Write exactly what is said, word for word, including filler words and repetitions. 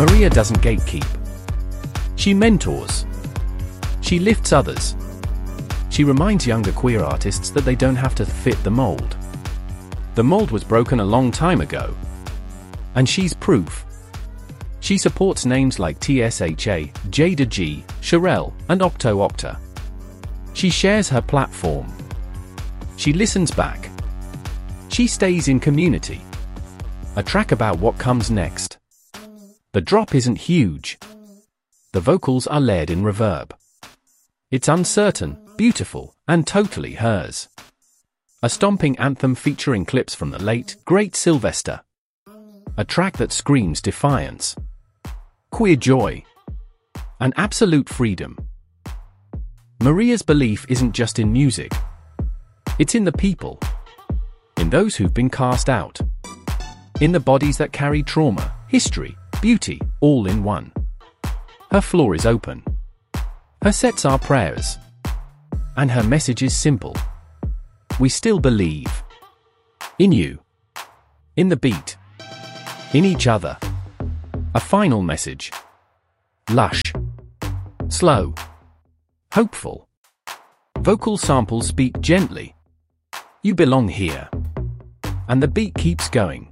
Maria doesn't gatekeep. She mentors. She lifts others. She reminds younger queer artists that they don't have to fit the mold. The mold was broken a long time ago. And she's proof. She supports names like T S H A, Jada G, Sherelle, and Octo Octa. She shares her platform. She listens back. She stays in community. A track about what comes next. The drop isn't huge. The vocals are layered in reverb. It's uncertain, beautiful, and totally hers. A stomping anthem featuring clips from the late, great Sylvester. A track that screams defiance. Queer joy. And absolute freedom. Maria's belief isn't just in music. It's in the people. In those who've been cast out. In the bodies that carry trauma, history, beauty, all in one. Her floor is open. Her sets are prayers. And her message is simple. We still believe. In you. In the beat. In each other. A final message. Lush. Slow. Hopeful. Vocal samples speak gently. You belong here. And the beat keeps going.